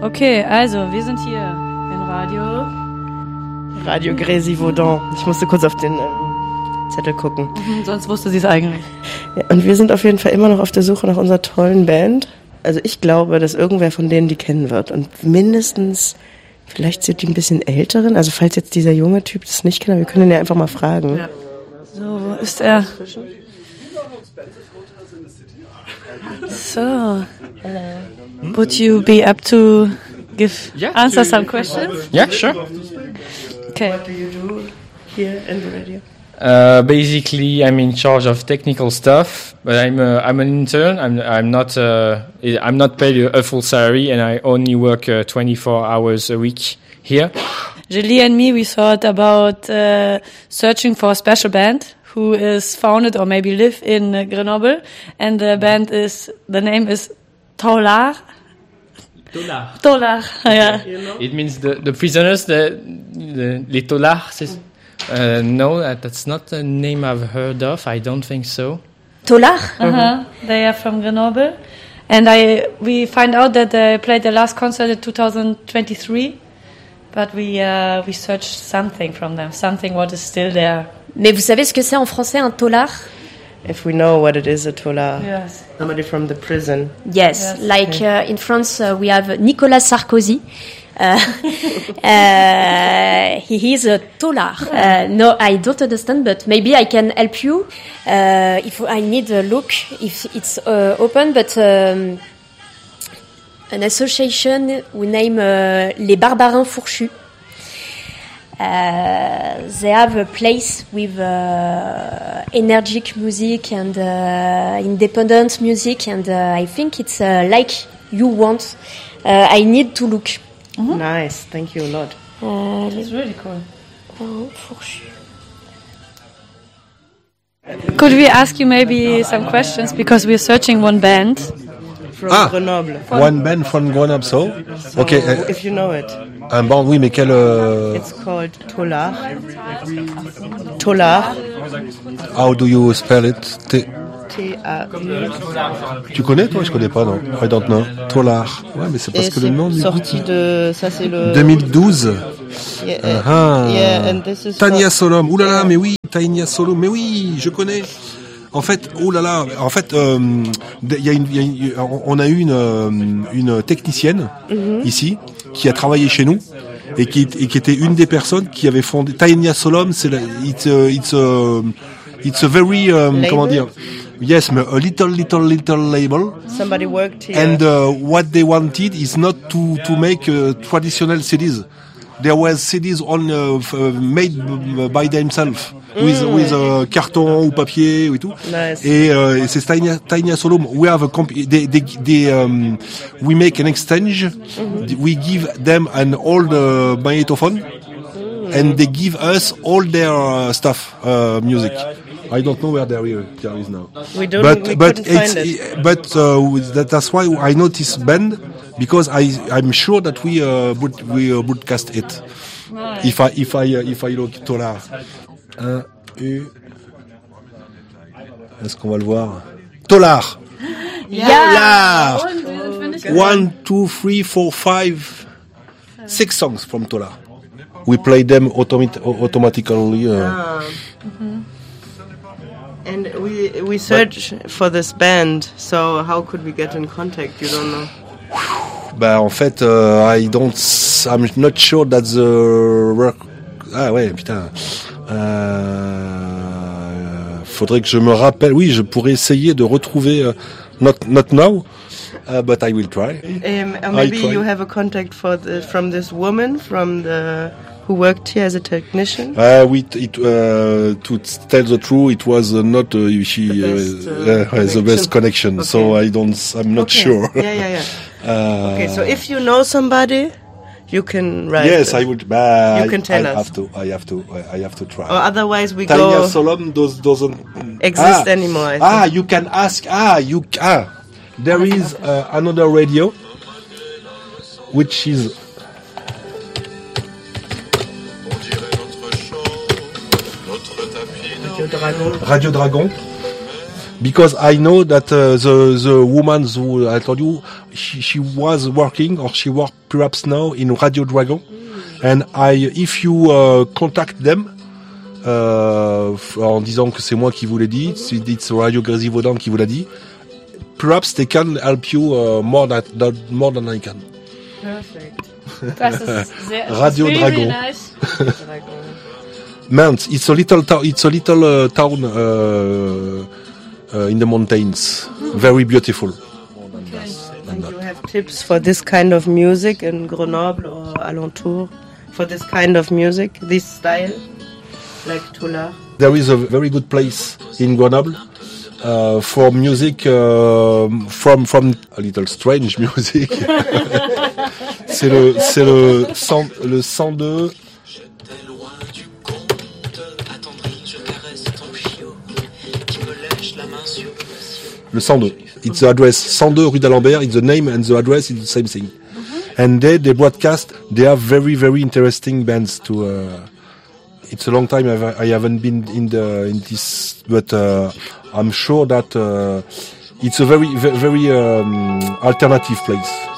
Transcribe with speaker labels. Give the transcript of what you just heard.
Speaker 1: Okay, also, wir sind hier in
Speaker 2: Radio Grésivaudan. Ich musste kurz auf den Zettel gucken.
Speaker 1: Sonst wusste sie es eigentlich.
Speaker 2: Ja, und wir sind auf jeden Fall immer noch auf der Suche nach unserer tollen Band. Also ich glaube, dass irgendwer von denen die kennen wird. Und mindestens, vielleicht sind die ein bisschen älteren. Also falls jetzt dieser junge Typ das nicht kennt, wir können ihn ja einfach mal fragen.
Speaker 1: Ja. So, wo ist er? So. Would you be up to answer some questions?
Speaker 3: Yeah, sure.
Speaker 1: Okay.
Speaker 2: What do you do here in the radio?
Speaker 3: Basically, I'm in charge of technical stuff, but I'm an intern. I'm not paid a full salary, and I only work 24 hours a week here.
Speaker 1: Julie and me, we thought about searching for a special band who is founded or maybe live in Grenoble, and the name is Tolar. Tolar, yeah.
Speaker 3: It means the prisoners, les Tolards. No, that's not a name I've heard of. I don't think so.
Speaker 4: Tolar?
Speaker 1: They are from Grenoble, and we find out that they played their last concert in 2023, but we searched something from them, something what is still there.
Speaker 4: Mais vous savez ce que c'est en français un tolard?
Speaker 2: If we know what it is, a tolard.
Speaker 1: Yes.
Speaker 2: Somebody from the prison.
Speaker 4: Yes, like in France we have Nicolas Sarkozy. He is a tolard. No, I don't understand, but maybe I can help you. If I need a look, if it's open, but an association we name les Barbarins Fourchus. They have a place with energetic music and independent music, and I think it's like you want. I need to look.
Speaker 2: Mm-hmm. Nice, thank you a lot.
Speaker 1: It's really cool. Could we ask you maybe some questions, because we're searching one band
Speaker 2: from Grenoble.
Speaker 5: One band from Grenoble, so okay.
Speaker 2: If you know it.
Speaker 5: Un band, oui, mais quel
Speaker 2: It's called Tolar. Tolar.
Speaker 5: How do you spell it?
Speaker 2: T-A-U.
Speaker 5: Tu connais, toi? Je connais pas, non. I don't know. Tolar. Ouais, mais c'est parce que le nom du
Speaker 2: sorti de, ça c'est le
Speaker 5: 2012.
Speaker 2: Yeah, and this is
Speaker 5: Tania Solom. Ouh là là, mais oui, Tania Solom. Mais oui, je connais. En fait, oh là là, en fait, on a eu une technicienne ici qui a travaillé chez nous et qui était une des personnes qui avait fondé Tania Solom. C'est it's a very comment dire? Yes, a little label.
Speaker 2: Somebody worked here.
Speaker 5: And what they wanted is not to make traditional CDs. There was CDs made by themselves with carton ou papier ou tout.
Speaker 2: Nice.
Speaker 5: Et c'est Tania Solom. We have we make an exchange. We give them an old magnetophone, and they give us all their stuff, music. I don't know where there is now.
Speaker 2: We couldn't find it.
Speaker 5: But that's why I know this band, because I'm sure that we broadcast it. Nice. If I look Tolar. Est-ce qu'on va le voir? Tolar.
Speaker 4: Yeah.
Speaker 5: Tolar. 1, 2, 3, 4, 5, 6 songs from Tolar. We play them automatically.
Speaker 2: And we search for this band, so how could we get in contact? You don't know.
Speaker 5: Bah en fait, I'm not sure that the work. Ah ouais, putain. Faudrait que je me rappelle. Oui, je pourrais essayer de retrouver. Not now, but I will try.
Speaker 2: Maybe you have a contact from this woman who worked here as a technician.
Speaker 5: To tell the truth, it was not the best connection. So I'm not sure.
Speaker 2: Yeah. Okay, so if you know somebody, you can write.
Speaker 5: Yes, I would.
Speaker 2: You can tell us.
Speaker 5: I have to try.
Speaker 2: Or otherwise, we
Speaker 5: Tania
Speaker 2: go.
Speaker 5: Solom doesn't
Speaker 2: exist anymore. I think.
Speaker 5: You can ask. There is another radio, which is. Radio Dragon. Because I know that the woman who I told you she was working, or she work perhaps now in Radio Dragon. And if you contact them, en disant que c'est moi qui vous l'ai dit, it's Radio Grésivaudan qui vous l'a dit, perhaps they can help you more than I can.
Speaker 1: Perfect. Das ist
Speaker 5: Radio
Speaker 1: really
Speaker 5: Dragon.
Speaker 1: Nice.
Speaker 5: Mans, it's a little town in the mountains, very beautiful.
Speaker 2: And you have tips for this kind of music in Grenoble or alentour? For this kind of music, this style, like Toula?
Speaker 5: There is a very good place in Grenoble for music from a little strange music. c'est le 102. Le 102. It's the address 102 Rue d'Alembert. It's the name and the address is the same thing. And they broadcast. They have very, very interesting bands to. It's a long time I haven't been in this, but I'm sure that it's a very, very alternative place.